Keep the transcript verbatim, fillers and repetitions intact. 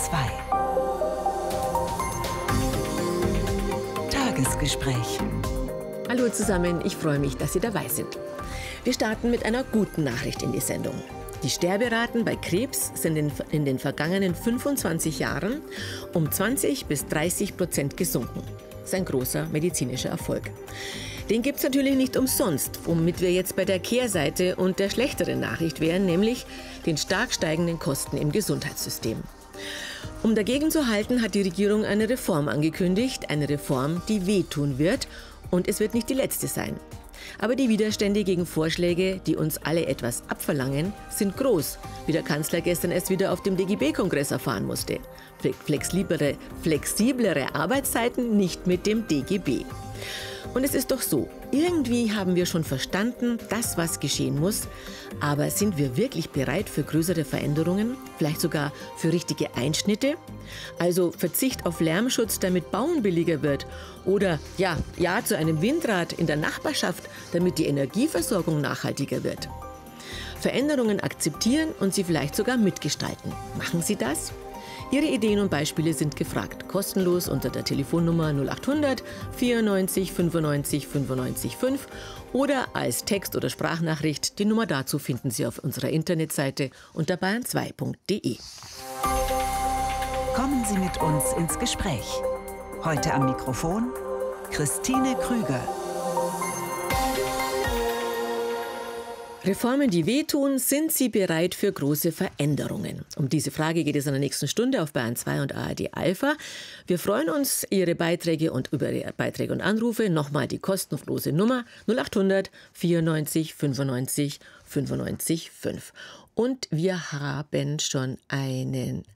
zwei. Tagesgespräch. Hallo zusammen, ich freue mich, dass Sie dabei sind. Wir starten mit einer guten Nachricht in die Sendung. Die Sterberaten bei Krebs sind in, in den vergangenen fünfundzwanzig Jahren um zwanzig bis dreißig Prozent gesunken. Das ist ein großer medizinischer Erfolg. Den gibt es natürlich nicht umsonst, womit wir jetzt bei der Kehrseite und der schlechteren Nachricht wären, nämlich den stark steigenden Kosten im Gesundheitssystem. Um dagegen zu halten, hat die Regierung eine Reform angekündigt, eine Reform, die wehtun wird, und es wird nicht die letzte sein. Aber die Widerstände gegen Vorschläge, die uns alle etwas abverlangen, sind groß, wie der Kanzler gestern erst wieder auf dem D G B-Kongress erfahren musste. Flexiblere, flexiblere Arbeitszeiten nicht mit dem D G B. Und es ist doch so, irgendwie haben wir schon verstanden, das, was geschehen muss. Aber sind wir wirklich bereit für größere Veränderungen? Vielleicht sogar für richtige Einschnitte? Also Verzicht auf Lärmschutz, damit Bauen billiger wird? Oder ja, ja zu einem Windrad in der Nachbarschaft, damit die Energieversorgung nachhaltiger wird? Veränderungen akzeptieren und sie vielleicht sogar mitgestalten. Machen Sie das? Ihre Ideen und Beispiele sind gefragt. Kostenlos unter der Telefonnummer null acht hundert vierundneunzig fünfundneunzig fünfundneunzig fünf oder als Text- oder Sprachnachricht. Die Nummer dazu finden Sie auf unserer Internetseite unter bayern zwei punkt de. Kommen Sie mit uns ins Gespräch. Heute am Mikrofon Christine Krüger. Reformen, die wehtun, sind Sie bereit für große Veränderungen? Um diese Frage geht es in der nächsten Stunde auf Bayern zwei und A R D Alpha. Wir freuen uns Ihre Beiträge und über Ihre Beiträge und Anrufe. Nochmal die kostenlose Nummer null acht hundert vierundneunzig fünfundneunzig fünfundneunzig fünf. Und wir haben schon einen